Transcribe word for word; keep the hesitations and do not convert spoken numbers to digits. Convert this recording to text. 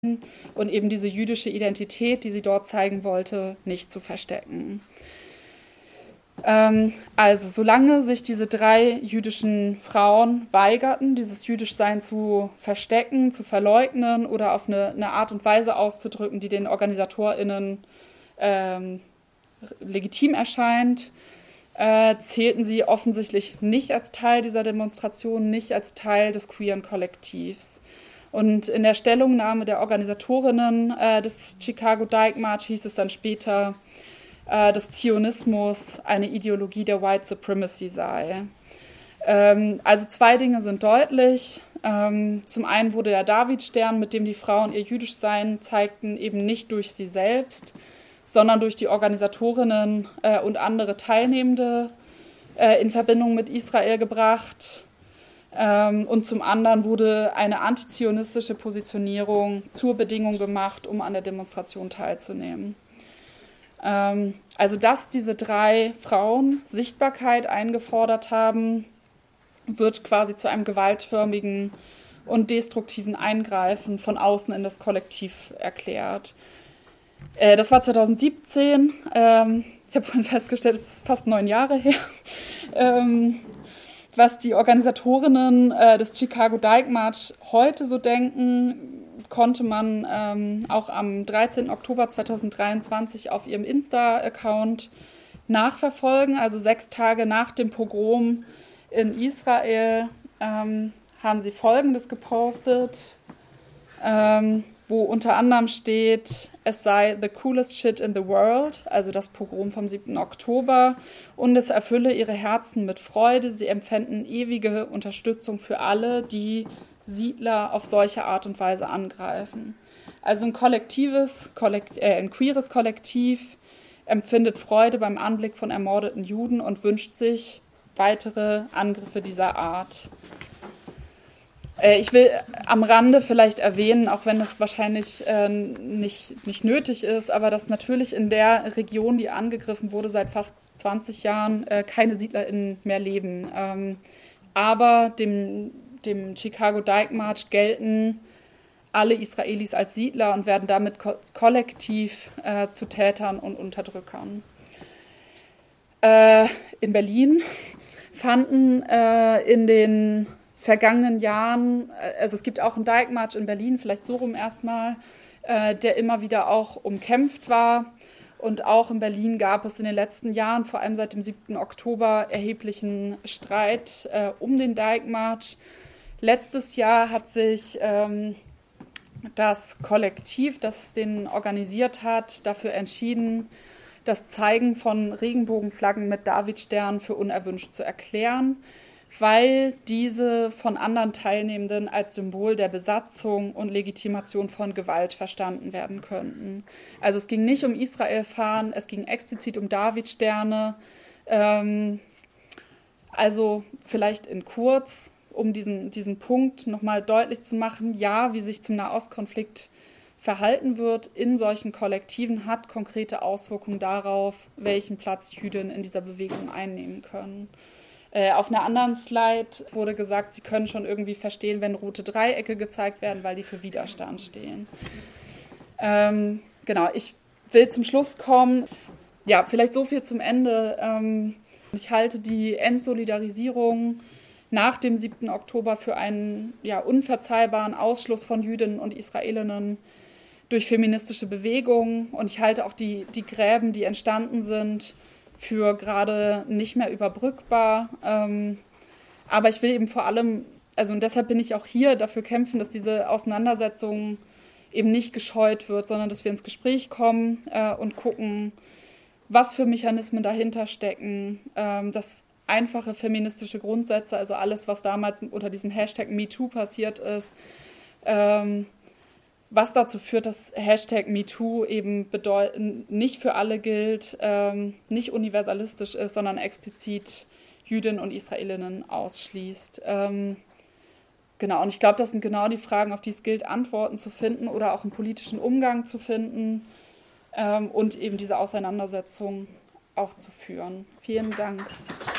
und eben diese jüdische Identität, die sie dort zeigen wollte, nicht zu verstecken. Ähm, also solange sich diese drei jüdischen Frauen weigerten, dieses Jüdischsein zu verstecken, zu verleugnen oder auf eine, eine Art und Weise auszudrücken, die den OrganisatorInnen ähm, legitim erscheint, äh, zählten sie offensichtlich nicht als Teil dieser Demonstration, nicht als Teil des queeren Kollektivs. Und in der Stellungnahme der Organisatorinnen äh, des Chicago Dyke March hieß es dann später, äh, dass Zionismus eine Ideologie der White Supremacy sei. Ähm, also zwei Dinge sind deutlich. Ähm, zum einen wurde der Davidstern, mit dem die Frauen ihr Jüdischsein zeigten, eben nicht durch sie selbst, sondern durch die Organisatorinnen äh, und andere Teilnehmende äh, in Verbindung mit Israel gebracht. Ähm, und zum anderen wurde eine antizionistische Positionierung zur Bedingung gemacht, um an der Demonstration teilzunehmen. Ähm, also dass diese drei Frauen Sichtbarkeit eingefordert haben, wird quasi zu einem gewaltförmigen und destruktiven Eingreifen von außen in das Kollektiv erklärt. Äh, das war zweitausendsiebzehn. Ähm, ich habe vorhin festgestellt, es ist fast neun Jahre her. Ähm, Was die Organisatorinnen äh, des Chicago Dyke March heute so denken, konnte man ähm, auch am dreizehnten Oktober zweitausenddreiundzwanzig auf ihrem Insta-Account nachverfolgen. Also sechs Tage nach dem Pogrom in Israel ähm, haben sie Folgendes gepostet, ähm, wo unter anderem steht, es sei the coolest shit in the world, also das Pogrom vom siebten Oktober, und es erfülle ihre Herzen mit Freude. Sie empfänden ewige Unterstützung für alle, die Siedler auf solche Art und Weise angreifen. Also ein kollektives, kollekt, äh, ein queeres Kollektiv empfindet Freude beim Anblick von ermordeten Juden und wünscht sich weitere Angriffe dieser Art. Ich will am Rande vielleicht erwähnen, auch wenn das wahrscheinlich äh, nicht, nicht nötig ist, aber dass natürlich in der Region, die angegriffen wurde, seit fast zwanzig Jahren äh, keine SiedlerInnen mehr leben. Ähm, aber dem, dem Chicago Dyke March gelten alle Israelis als Siedler und werden damit ko- kollektiv äh, zu Tätern und Unterdrückern. Äh, in Berlin fanden äh, in den vergangenen Jahren, also es gibt auch einen Dyke March in Berlin, vielleicht so rum erstmal, äh, der immer wieder auch umkämpft war. Und auch in Berlin gab es in den letzten Jahren, vor allem seit dem siebten Oktober, erheblichen Streit äh, um den Dyke March. Letztes Jahr hat sich ähm, das Kollektiv, das den organisiert hat, dafür entschieden, das Zeigen von Regenbogenflaggen mit Davidstern für unerwünscht zu erklären, weil diese von anderen Teilnehmenden als Symbol der Besatzung und Legitimation von Gewalt verstanden werden könnten. Also es ging nicht um Israel-Fahnen, es ging explizit um Davidsterne. Ähm, also vielleicht in kurz, um diesen, diesen Punkt nochmal deutlich zu machen, ja, wie sich zum Nahostkonflikt verhalten wird in solchen Kollektiven, hat konkrete Auswirkungen darauf, welchen Platz Jüdinnen in dieser Bewegung einnehmen können. Äh, auf einer anderen Slide wurde gesagt, sie können schon irgendwie verstehen, wenn rote Dreiecke gezeigt werden, weil die für Widerstand stehen. Ähm, genau, ich will zum Schluss kommen. Ja, vielleicht so viel zum Ende. Ähm, ich halte die Entsolidarisierung nach dem siebten Oktober für einen ja, unverzeihbaren Ausschluss von Jüdinnen und Israelinnen durch feministische Bewegungen. Und ich halte auch die, die Gräben, die entstanden sind, für gerade nicht mehr überbrückbar. Ähm, aber ich will eben vor allem, also und deshalb bin ich auch hier, dafür kämpfen, dass diese Auseinandersetzung eben nicht gescheut wird, sondern dass wir ins Gespräch kommen äh, und gucken, was für Mechanismen dahinter stecken, ähm, dass einfache feministische Grundsätze, also alles, was damals unter diesem Hashtag MeToo passiert ist, ähm, was dazu führt, dass Hashtag MeToo eben bedeut- nicht für alle gilt, ähm, nicht universalistisch ist, sondern explizit Jüdinnen und Israelinnen ausschließt. Ähm, genau, und ich glaube, das sind genau die Fragen, auf die es gilt, Antworten zu finden oder auch einen politischen Umgang zu finden ähm, und eben diese Auseinandersetzung auch zu führen. Vielen Dank.